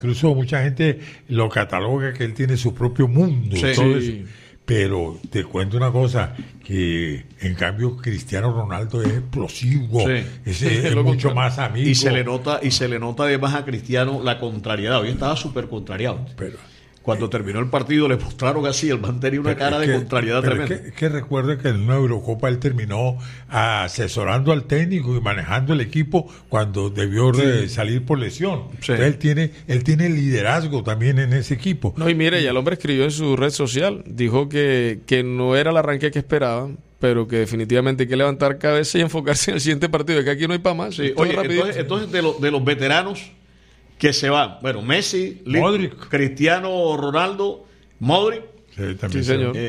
Incluso mucha gente lo cataloga que él tiene su propio mundo, Sí. todo eso. Pero te cuento una cosa, que en cambio Cristiano Ronaldo es explosivo, Sí. es mucho más amigo. Y se le nota además a Cristiano la contrariedad. Hoy estaba súper contrariado. Pero, Cuando terminó el partido le mostraron así, el man tenía una cara de contrariedad tremenda. Es que recuerde que en una Eurocopa él terminó asesorando al técnico y manejando el equipo cuando debió salir por lesión. Sí. Entonces él tiene liderazgo también en ese equipo. No, y mire, ya el hombre escribió en su red social, dijo que no era el arranque que esperaban, pero que definitivamente hay que levantar cabeza y enfocarse en el siguiente partido, que aquí no hay para más. Sí, Esto es oye, rapidito. entonces de los veteranos que se van, bueno, Messi, Modric. Cristiano Ronaldo, Modric, Sí, también Sí, señor.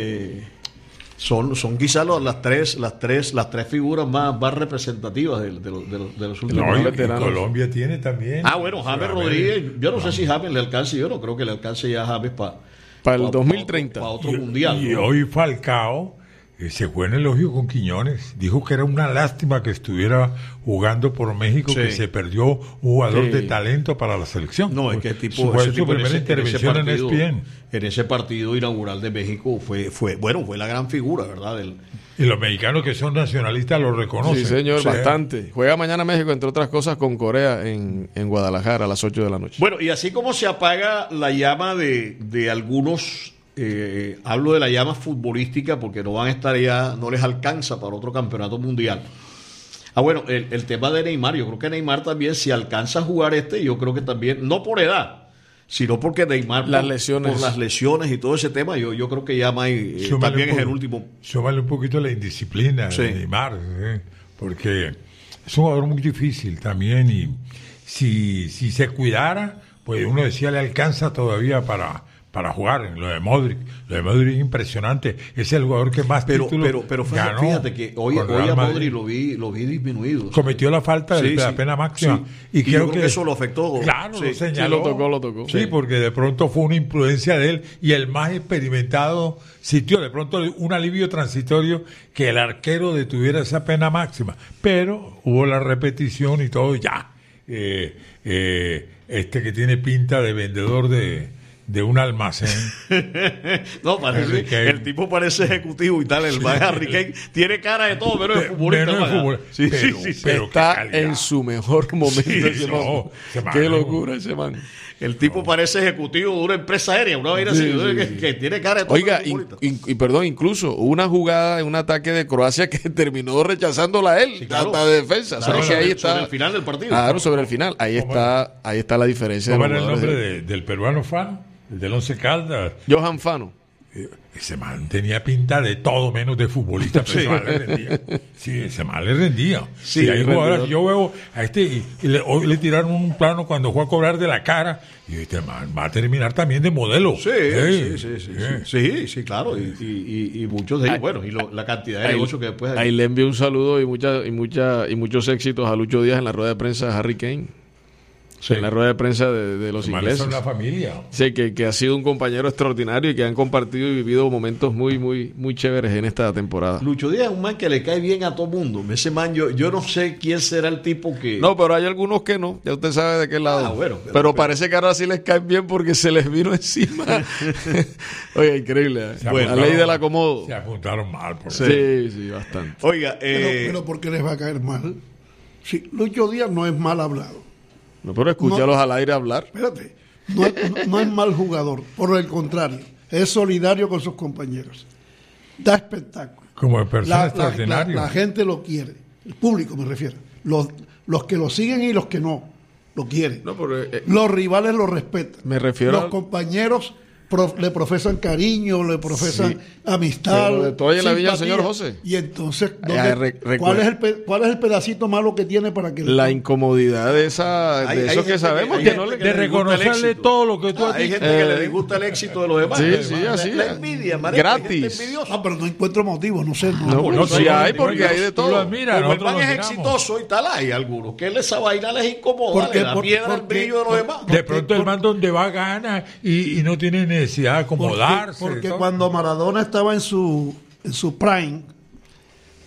son quizás las tres figuras más representativas de los últimos No, y años. veteranos. Colombia tiene también. Bueno, James Rodríguez, yo no sé si James le alcance, yo no creo que le alcance ya a James Para el 2030. para otro mundial. Y ¿no? hoy Falcao se fue en elogio con Quiñones. Dijo que era una lástima que estuviera jugando por México, Sí. que se perdió un jugador Sí. de talento para la selección. No, es que ese fue su tipo primera intervención en ESPN. en ese partido inaugural de México fue la gran figura, ¿verdad? Y los mexicanos que son nacionalistas lo reconocen. Sí, señor, Sí. bastante. Juega mañana México, entre otras cosas, con Corea en Guadalajara a las 8 de la noche. Bueno, y así como se apaga la llama de algunos, hablo de la llama futbolística porque no van a estar ya, no les alcanza para otro campeonato mundial. Bueno, el tema de Neymar, yo creo que Neymar también, si alcanza a jugar yo creo que también, no por edad, sino porque Neymar Las por lesiones. las lesiones y todo ese tema, yo creo que ya Súmale también un es el poco- último. Súmale un poquito la indisciplina Sí. de Neymar, porque es un jugador muy difícil también y si se cuidara, pues uno decía le alcanza todavía para jugar. En lo de Modric es impresionante, es el jugador que más Pero títulos ganó fíjate que hoy con Real a Madrid. Modri lo vi disminuido. Cometió la falta de Sí, la sí. pena máxima Sí. y yo creo que eso lo afectó. Claro, Sí. lo Sí, señaló. lo tocó. Sí, porque de pronto fue una imprudencia de él y el más experimentado sintió de pronto un alivio transitorio que el arquero detuviera esa pena máxima, pero hubo la repetición y todo ya. Este que tiene pinta de vendedor de un almacén. No, parece, Harry Kane. el tipo parece ejecutivo y tal, el man Harry Kane tiene cara de todo, pero es futbolista. Menos de man. fútbol. Sí, Pero- sí, sí. pero qué Está calidad. en su mejor momento Sí, ese man. no, ese man, Qué no. locura ese man. El tipo parece ejecutivo de una empresa aérea, una vaina así, que tiene cara de todo. Oiga, pero es futbolista. y perdón, incluso hubo una jugada en un ataque de Croacia que terminó rechazándola a él, Sí, claro. hasta de defensa. Claro, ¿Sabes que ahí sobre está? el final del partido. Claro, sobre el final. Ahí está la diferencia. ¿Cómo de era los el nombre jugadores del peruano fan? El del Once Caldas. Johan Fano. Ese man tenía pinta de todo menos de futbolista, pero ese man le rendía. Sí, ese man le rendía. Sí, Sí, hay rendidor. jugadores, yo veo a hoy le tiraron un plano cuando fue a cobrar de la cara, y este man va a terminar también de modelo. Sí, claro. Y muchos de ellos, bueno, y la cantidad de negocios que después Ahí le envío un saludo y muchos éxitos a Lucho Díaz en la rueda de prensa de Harry Kane. Sí. En la rueda de prensa de los Los ingleses. son una familia. Sí, que ha sido un compañero extraordinario y que han compartido y vivido momentos muy, muy, muy chéveres en esta temporada. Lucho Díaz es un man que le cae bien a todo mundo. Ese man, yo no sé quién será el tipo que... No, pero hay algunos que no. Ya usted sabe de qué lado. Bueno, pero parece que ahora sí les cae bien porque se les vino encima. Oye, increíble. ¿eh? La ley del acomodo. Se apuntaron mal. Por Sí, bastante. Oiga, Pero ¿por qué les va a caer mal? Sí, Lucho Díaz no es mal hablado. No, pero escúchalos al aire hablar. Espérate, no es mal jugador, por el contrario, es solidario con sus compañeros. Da espectáculo. Como de persona La extraordinaria. gente lo quiere, el público me refiero. Los que lo siguen y los que no lo quieren. No, pero, Los rivales lo respetan. Me refiero Los al- compañeros le profesan cariño, le profesan amistad. Pero de todo en la viña, simpatía. señor José. Y entonces, ¿cuál ¿cuál es el pedacito malo que tiene para que la incomodidad de eso hay que gente sabemos hay que gente no le... que De le gusta el reconocerle éxito. todo lo que tú has Hay dicho. gente que le disgusta el éxito de los demás. Sí, así. La envidia, marico, hay gente Gratis. envidiosa. No, pero no encuentro motivos, no sé. No, sí hay, porque hay de Tú lo todo. admiras, Como el nosotros man lo es admiramos. exitoso y tal, hay algunos que esa vaina les incomoda, Porque- le da piedra al porque- brillo de los demás. De pronto el man donde va gana y no tiene necesidad de acomodarse. Porque todo. cuando Maradona estaba en su prime,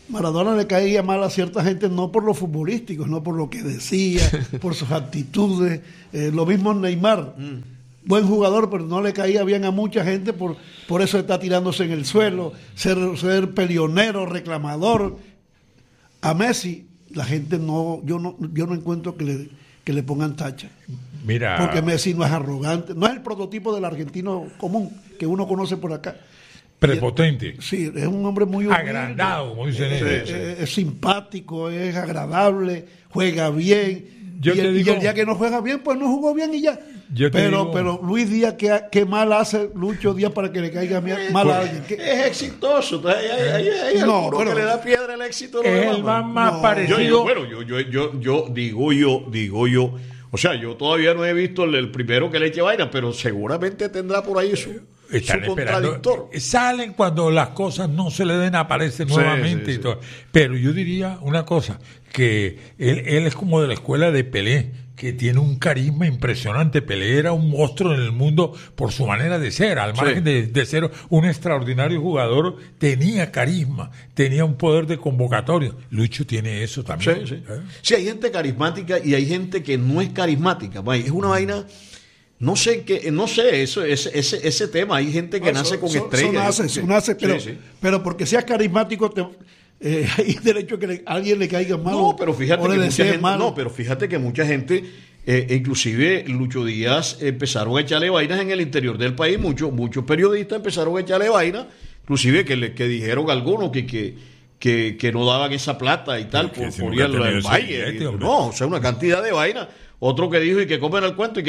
Maradona le caía mal a cierta gente, no por lo futbolístico, no por lo que decía, por sus actitudes. Lo mismo Neymar. Buen jugador, pero no le caía bien a mucha gente, por eso está tirándose en el suelo, ser peleonero, reclamador. A Messi, la gente yo no encuentro que le pongan tacha. Mira, porque Messi no es arrogante, no es el prototipo del argentino común que uno conoce por acá. prepotente. Sí, es un hombre muy humilde, agrandado, como dicen ellos. es simpático, es agradable, juega bien. Y el día que no juega bien, pues no jugó bien y ya. Pero Luis Díaz, ¿qué mal hace Lucho Díaz para que le caiga mal a alguien? Es exitoso. No, pero le da piedra el éxito. Es el más parecido. Yo digo yo. O sea, yo todavía no he visto el primero que le eche vaina, pero seguramente tendrá por ahí su contradictor. Salen cuando las cosas no se le den, aparecen nuevamente y todo. Pero yo diría una cosa, que él es como de la escuela de Pelé, que tiene un carisma impresionante. Pelé era un monstruo en el mundo por su manera de ser, al margen de ser un extraordinario jugador, tenía carisma, tenía un poder de convocatoria. Lucho tiene eso también. Sí, hay gente carismática y hay gente que no es carismática. Es una vaina, no sé, ese tema. Hay gente que nace con estrellas. Pero porque seas carismático hay derecho a que alguien le caiga mal. No, pero fíjate que mucha gente, inclusive Lucho Díaz, empezaron a echarle vainas en el interior del país. Muchos periodistas empezaron a echarle vainas, inclusive que dijeron algunos que no daban esa plata y tal por ir al valle. No, o sea, una cantidad de vainas. Otro que dijo y que comen al cuento y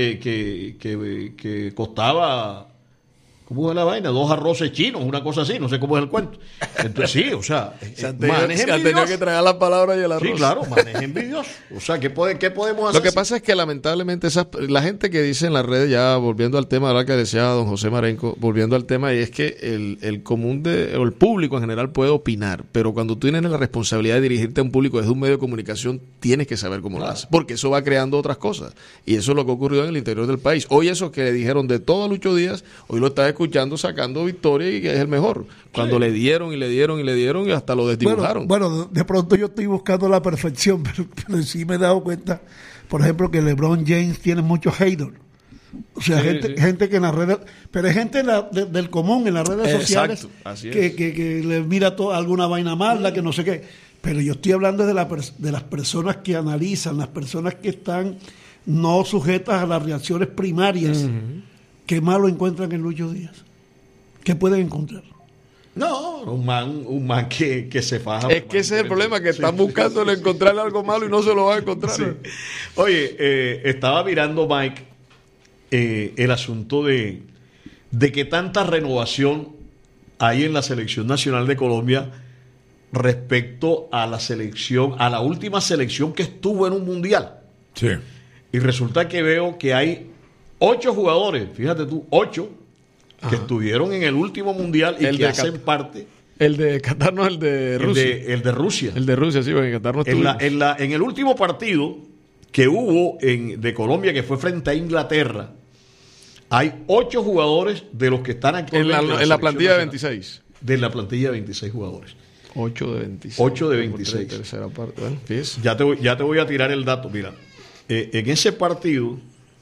que costaba, ¿cómo es la vaina? 2 arroces chinos, una cosa así, no sé cómo es el cuento. Entonces sí, o sea, han tenido que traer las palabras y el arroz. Sí, claro, manejo envidioso. O sea, ¿qué podemos hacer? Lo que pasa es que lamentablemente la gente que dice en las redes, ya volviendo al tema, ahora que decía don José Marenco, volviendo al tema, y es que el común o el público en general puede opinar, pero cuando tú tienes la responsabilidad de dirigirte a un público desde un medio de comunicación, tienes que saber cómo lo haces, porque eso va creando otras cosas, y eso es lo que ha ocurrido en el interior del país. Hoy eso que le dijeron de todo a Lucho Díaz, hoy lo está escuchando sacando victoria y que es el mejor. Cuando le dieron y hasta lo desdibujaron. Bueno, de pronto yo estoy buscando la perfección, pero sí me he dado cuenta, por ejemplo, que LeBron James tiene muchos haters. O sea, gente que en las redes, pero es gente del común en las redes sociales que le mira alguna vaina mala, que no sé qué. Pero yo estoy hablando de las personas que analizan, las personas que están no sujetas a las reacciones primarias. ¿Qué malo encuentran en Lucho Díaz? ¿Qué pueden encontrar? No, un man que se faja. Es que ese es el problema, que están buscando encontrarle algo malo y no se lo van a encontrar. Sí. Oye, estaba mirando, Mike, el asunto de que tanta renovación hay en la Selección Nacional de Colombia respecto a la última selección que estuvo en un mundial. Sí. Y resulta que veo que hay 8 jugadores, fíjate tú, 8 que estuvieron en el último mundial y que hacen parte. El de Qatar, no, el de Rusia. El de Rusia. El de Rusia, sí, porque en Qatar no estuvo. En el último partido que hubo de Colombia, que fue frente a Inglaterra, hay 8 jugadores de los que están actualmente en la plantilla de 26. De la plantilla de 26 jugadores. 8 de 26. 8 de 26. Tercera parte. Bueno, ya te voy a tirar el dato. Mira, en ese partido...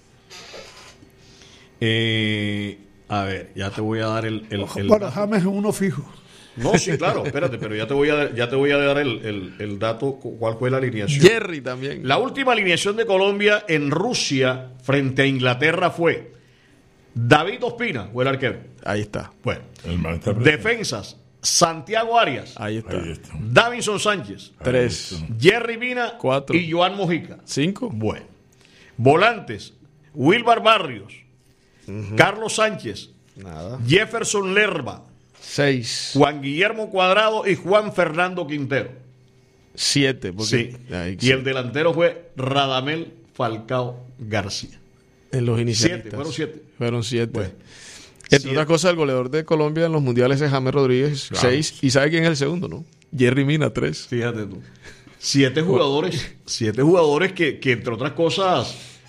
a ver, ya te voy a dar el bueno, James es uno fijo. No, sí, claro, espérate, pero ya te voy a dar el dato, cuál fue la alineación. Jerry también. La última alineación de Colombia en Rusia frente a Inglaterra fue David Ospina, fue el arquero. Ahí está. Bueno, defensas, Santiago Arias. Ahí está. Davinson Sánchez. 3. Jerry Mina. 4. Y Joan Mojica. 5. Bueno. Volantes, Wilmar Barrios. Carlos Sánchez, Jefferson Lerma, 6. Juan Guillermo Cuadrado y Juan Fernando Quintero. 7. Sí. Y el delantero fue Radamel Falcao García. En los inicialistas. 7, fueron 7. Bueno, entre otras cosas, el goleador de Colombia en los mundiales es James Rodríguez, 6. ¿Y sabe quién es el segundo, no? Jerry Mina, 3. Fíjate tú. 7 jugadores que entre otras cosas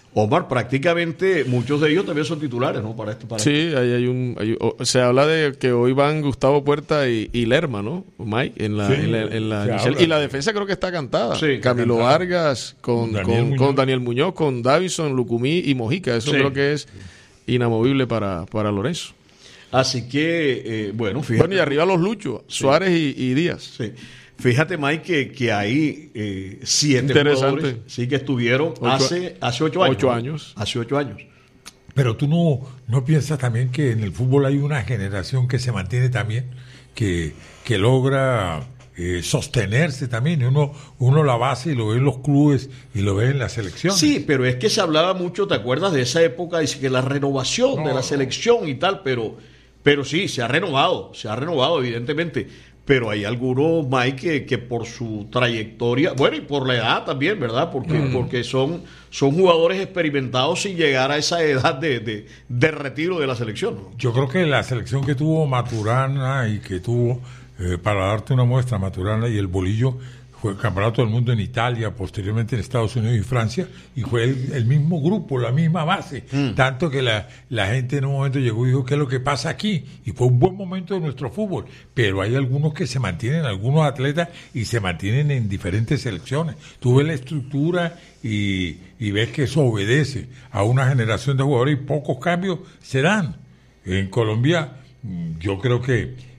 Omar, prácticamente muchos de ellos también son titulares, ¿no? Para sí, ahí se habla de que hoy van Gustavo Puerta y Lerma, ¿no? Mike, en la inicial. Y la defensa creo que está cantada. Sí, Camilo Vargas con Daniel Muñoz, con Davison, Lucumí y Mojica. Eso creo que es inamovible para Lorenzo. Así que, bueno, fíjate. Bueno, y arriba los luchos, Suárez y Díaz. Sí. Fíjate, Mike, que hay 7 jugadores sí que estuvieron hace 8 años. 8 años. Hace 8 años. Pero tú no piensas también que en el fútbol hay una generación que se mantiene también, que logra sostenerse también. Uno la base y lo ve en los clubes y lo ve en la selección. Sí, pero es que se hablaba mucho, ¿te acuerdas de esa época? Dice que la renovación de la selección y tal, pero sí, se ha renovado, evidentemente. Pero hay algunos, Mike, que por su trayectoria, bueno, y por la edad también, ¿verdad? Porque son jugadores experimentados sin llegar a esa edad de retiro de la selección, ¿no? Yo creo que la selección que tuvo Maturana y que tuvo, para darte una muestra, Maturana y el Bolillo, fue el campeonato del mundo en Italia, posteriormente en Estados Unidos y Francia, y fue el mismo grupo, la misma base. Tanto que la gente en un momento llegó y dijo, ¿qué es lo que pasa aquí? Y fue un buen momento de nuestro fútbol. Pero hay algunos que se mantienen, algunos atletas, y se mantienen en diferentes selecciones. Tú ves la estructura y ves que eso obedece a una generación de jugadores y pocos cambios se dan. En Colombia, yo creo que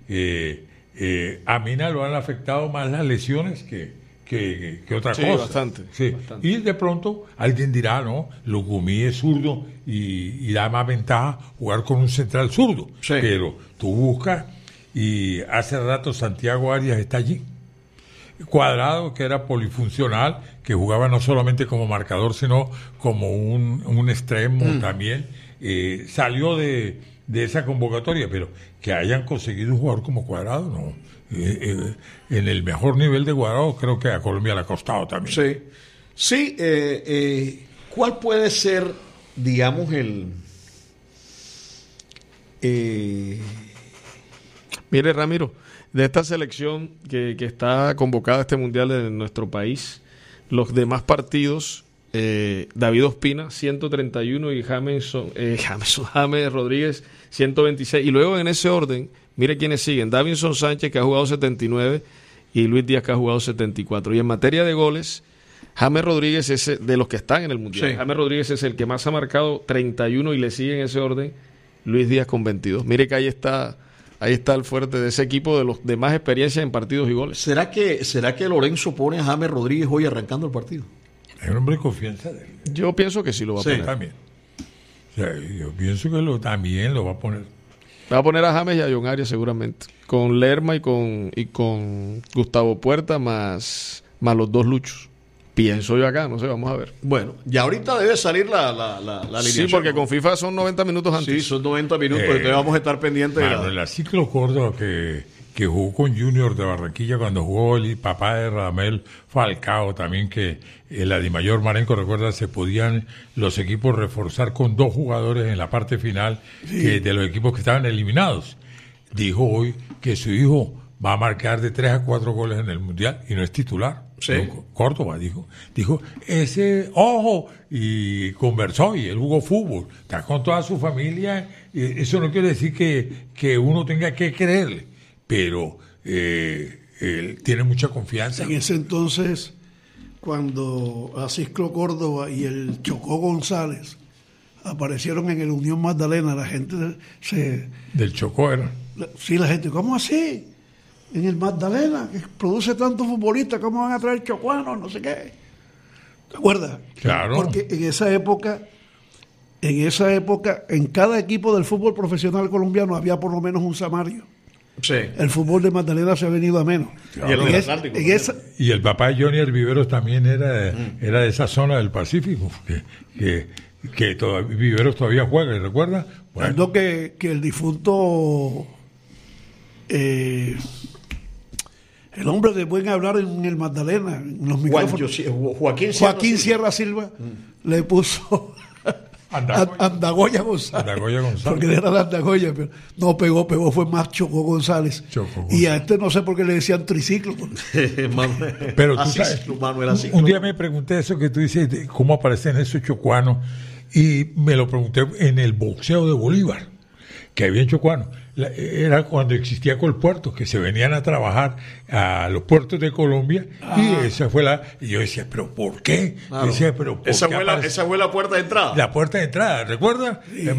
a Mina lo han afectado más las lesiones que otra cosa. Bastante. Y de pronto alguien dirá, no, Lucumí es zurdo y da más ventaja jugar con un central zurdo. Sí. Pero tú buscas y hace rato Santiago Arias está allí. Cuadrado, que era polifuncional, que jugaba no solamente como marcador, sino como un extremo también, salió de esa convocatoria, pero que hayan conseguido un jugador como Cuadrado, no. En el mejor nivel de Cuadrado, creo que a Colombia le ha costado también. Sí. ¿Cuál puede ser, digamos, Mire, Ramiro, de esta selección que está convocada a este mundial en nuestro país, los demás partidos, David Ospina 131 y James Rodríguez 126, y luego en ese orden mire quiénes siguen: Davinson Sánchez, que ha jugado 79, y Luis Díaz, que ha jugado 74. Y en materia de goles, James Rodríguez es de los que están en el mundial. James Rodríguez es el que más ha marcado, 31, y le sigue en ese orden Luis Díaz con 22. Mire que ahí está el fuerte de ese equipo, de los de más experiencia en partidos y goles. ¿Será que Lorenzo pone a James Rodríguez hoy arrancando el partido? Es un hombre de confianza de él. Yo pienso que sí lo va a poner. También. O sea, yo pienso que también lo va a poner. Va a poner a James y a John Arias seguramente, con Lerma y con Gustavo Puerta más los dos luchos. Pienso yo acá, no sé, vamos a ver. Bueno, ya ahorita debe salir la alineación. Sí, porque con FIFA son 90 minutos antes. Sí, son 90 minutos, entonces vamos a estar pendientes de la Ciclo Córdoba que jugó con Junior de Barranquilla cuando jugó el papá de Radamel Falcao, también que la Dimayor Marenco, recuerda, se podían los equipos reforzar con 2 jugadores en la parte final de los equipos que estaban eliminados. Dijo hoy que su hijo va a marcar de 3 a 4 goles en el Mundial y no es titular. Sí. Córdoba dijo ese ojo, y conversó, y él jugó fútbol, está con toda su familia. Eso no quiere decir que uno tenga que creerle, pero él tiene mucha confianza. En ese entonces, cuando Asisclo Córdoba y el Chocó González aparecieron en el Unión Magdalena, la gente del Chocó era. Sí, la gente, ¿cómo así? En el Magdalena, que produce tantos futbolistas, ¿cómo van a traer chocuanos? No sé qué. ¿Te acuerdas? Claro. Porque en esa época, en cada equipo del fútbol profesional colombiano había por lo menos un samario. Sí. El fútbol de Magdalena se ha venido a menos. Claro. Y el papá de Johnny Viveros también era de esa zona del Pacífico, que Viveros todavía juega, ¿recuerda? Bueno. Que el difunto... el hombre de buen hablar en el Magdalena, en los micrófonos, Joaquín Sierra Silva, le puso Andagoya González. Andagoya González. Porque era de Andagoya, pero no pegó, fue más Chocó González. Y a este no sé por qué le decían triciclo. Pero tú sabes, un día me pregunté eso que tú dices, cómo aparecen esos chocuanos, y me lo pregunté en el boxeo de Bolívar, que había en chocuanos. Era cuando existía Colpuerto, que se venían a trabajar a los puertos de Colombia, y esa fue y yo decía, ¿pero por qué? Claro. Decía, ¿pero por esa qué fue la puerta de entrada. La puerta de entrada, ¿recuerdas? Sí.